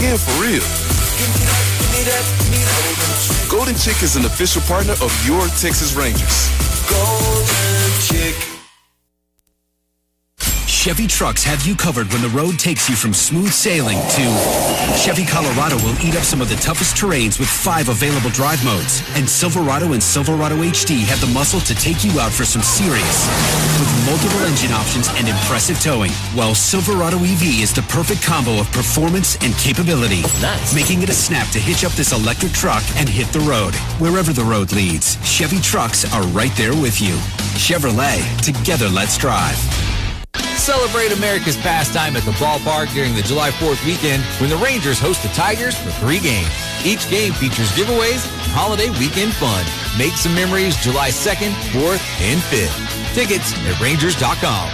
again for real. Golden Chick is an official partner of your Texas Rangers. Golden Chick. Chevy trucks have you covered when the road takes you from smooth sailing to Chevy Colorado will eat up some of the toughest terrains with 5 available drive modes. And Silverado and Silverado HD have the muscle to take you out for some serious with multiple engine options and impressive towing. While Silverado EV is the perfect combo of performance and capability. Nice. Making it a snap to hitch up this electric truck and hit the road. Wherever the road leads, Chevy trucks are right there with you. Chevrolet, together let's drive. Celebrate America's pastime at the ballpark during the July 4th weekend when the Rangers host the Tigers for 3 games. Each game features giveaways and holiday weekend fun. Make some memories July 2nd, 4th, and 5th. Tickets at Rangers.com.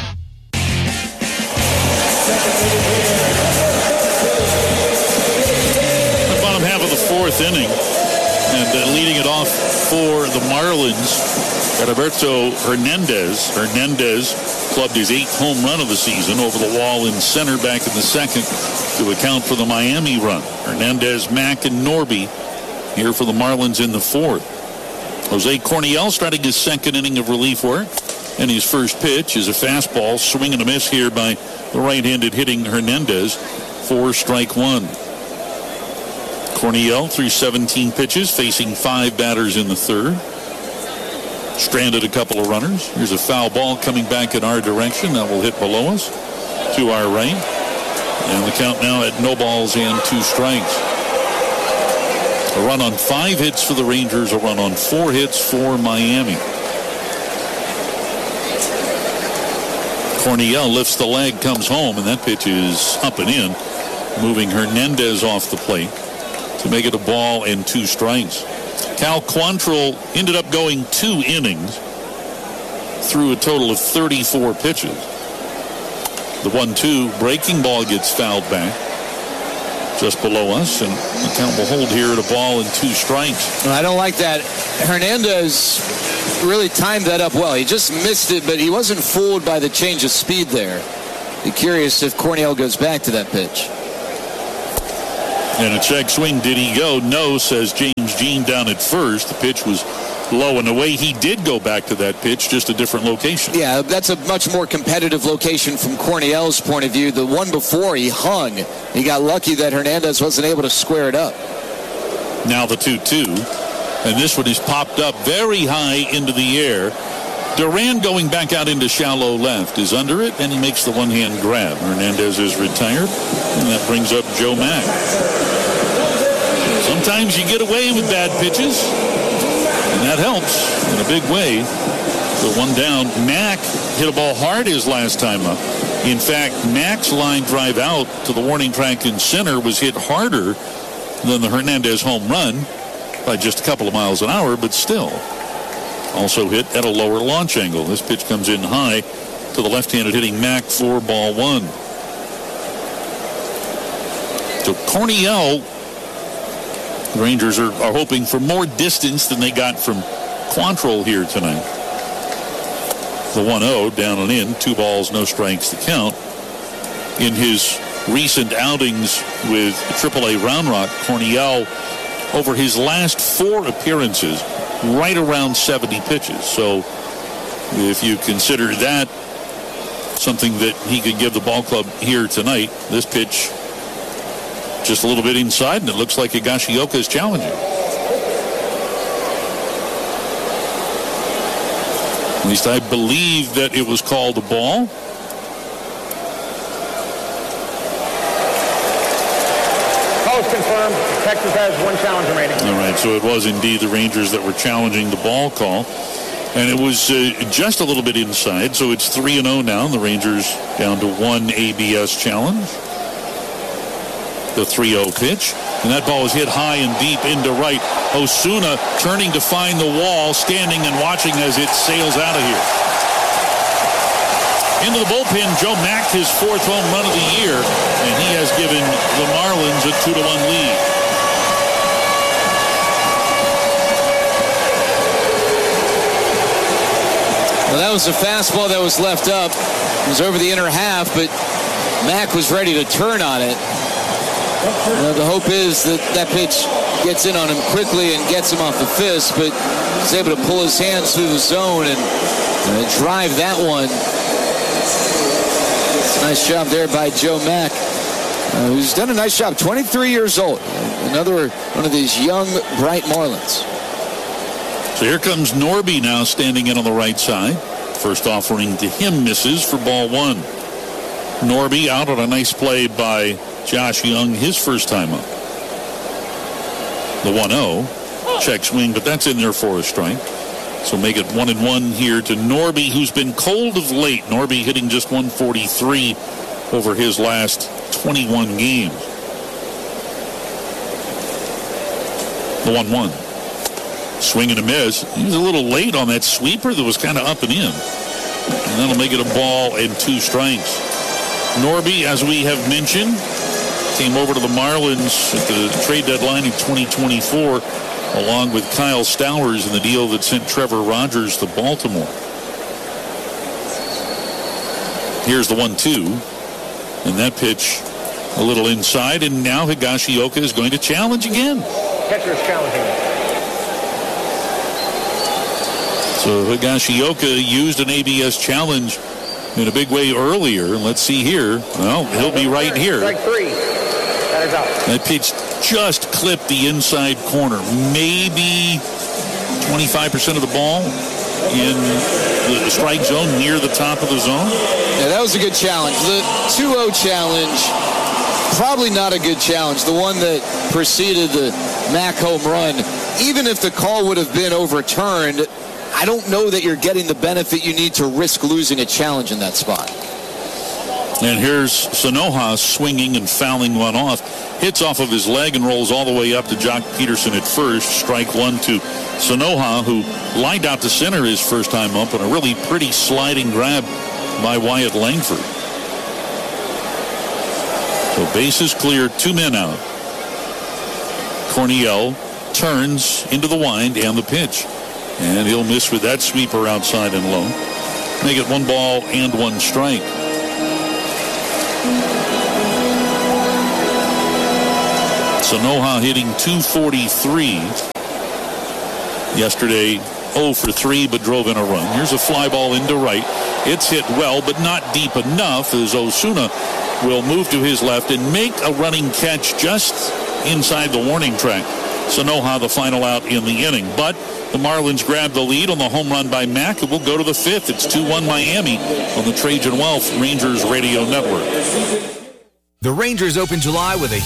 The bottom half of the 4th inning, and leading it off for the Marlins, Alberto Hernandez. Hernandez clubbed his 8th home run of the season over the wall in center back in the 2nd to account for the Miami run. Hernandez, Mack, and Norby here for the Marlins in the 4th. Jose Corniel starting his 2nd inning of relief work, and his first pitch is a fastball, swing and a miss here by the right-handed hitting Hernandez for strike 1. Corniel threw 17 pitches, facing 5 batters in the 3rd. Stranded a couple of runners. Here's a foul ball coming back in our direction. That will hit below us to our right. And the count now at no balls and 2 strikes. A run on 5 hits for the Rangers, a run on 4 hits for Miami. Corniel lifts the leg, comes home, and that pitch is up and in, moving Hernandez off the plate to make it a ball and 2 strikes. Cal Quantrill ended up going 2 innings through a total of 34 pitches. The 1-2 breaking ball gets fouled back just below us, and the count will hold here at a ball and 2 strikes. I don't like that. Hernandez really timed that up well. He just missed it, but he wasn't fooled by the change of speed there. Be curious if Corniel goes back to that pitch. And a check swing. Did he go? No, says James Jean down at first. The pitch was low and away. He did go back to that pitch, just a different location. Yeah, that's a much more competitive location from Corniel's point of view. The one before, he hung. He got lucky that Hernandez wasn't able to square it up. Now the 2-2. And this one is popped up very high into the air. Duran going back out into shallow left is under it, and he makes the one-hand grab. Hernandez is retired, and that brings up Joe Mack. Sometimes you get away with bad pitches, and that helps in a big way. So 1 down. Mack hit a ball hard his last time up. In fact, Mack's line drive out to the warning track in center was hit harder than the Hernandez home run by just a couple of miles an hour, but still. Also hit at a lower launch angle. This pitch comes in high to the left-handed hitting Mack for ball 1. So Corniel, the Rangers are hoping for more distance than they got from Quantrill here tonight. The 1-0 down and in, 2 balls, no strikes to count. In his recent outings with AAA Round Rock, Corniel, over his last 4 appearances, right around 70 pitches. So if you consider that something that he could give the ball club here tonight, this pitch just a little bit inside, and it looks like Higashioka is challenging. At least I believe that it was called a ball. Post confirmed. Texas has 1 challenge remaining. All right, so it was indeed the Rangers that were challenging the ball call. And it was just a little bit inside, so it's 3-0 now. The Rangers down to 1 ABS challenge. The 3-0 pitch. And that ball was hit high and deep into right. Osuna turning to find the wall, standing and watching as it sails out of here. Into the bullpen, Joe Mack, his 4th home run of the year, and he has given the Marlins a 2-1 lead. Well, that was a fastball that was left up. It was over the inner half, but Mack was ready to turn on it. The hope is that pitch gets in on him quickly and gets him off the fist, but he's able to pull his hands through the zone and drive that one. Nice job there by Joe Mack, who's done a nice job. 23 years old. Another one of these young, bright Marlins. So here comes Norby now standing in on the right side. First offering to him misses for ball one. Norby out on a nice play by Josh Young, his first time up. The 1-0. Check swing, but that's in there for a strike. So make it 1-1 here to Norby, who's been cold of late. Norby hitting just 143 over his last 21 games. The 1-1. Swing and a miss. He was a little late on that sweeper that was kind of up and in. And that'll make it a ball and 2 strikes. Norby, as we have mentioned, came over to the Marlins at the trade deadline in 2024, along with Kyle Stowers in the deal that sent Trevor Rogers to Baltimore. Here's the 1-2. And that pitch a little inside, and now Higashioka is going to challenge again. Catcher's challenging. So Higashioka used an ABS challenge in a big way earlier. Let's see here. Well, he'll be right here. Strike 3. That is out. That pitch just clipped the inside corner. Maybe 25% of the ball in the strike zone near the top of the zone. Yeah, that was a good challenge. The 2-0 challenge, probably not a good challenge. The one that preceded the Mack home run, even if the call would have been overturned, I don't know that you're getting the benefit you need to risk losing a challenge in that spot. And here's Sanoja swinging and fouling one off. Hits off of his leg and rolls all the way up to Jock Peterson at first. Strike 1 to Sanoja, who lined out to center his first time up on a really pretty sliding grab by Wyatt Langford. So bases clear, 2 men out. Corniel turns into the wind and the pitch. And he'll miss with that sweeper outside and low. Make it 1 ball and 1 strike. Sanoja hitting .243. Yesterday, 0 for 3, but drove in a run. Here's a fly ball into right. It's hit well, but not deep enough, as Osuna will move to his left and make a running catch just inside the warning track. Sanoja the final out in the inning. But the Marlins grab the lead on the home run by Mack, and will go to the 5th. It's 2-1 Miami on the Trajan Wealth Rangers Radio Network. The Rangers open July with a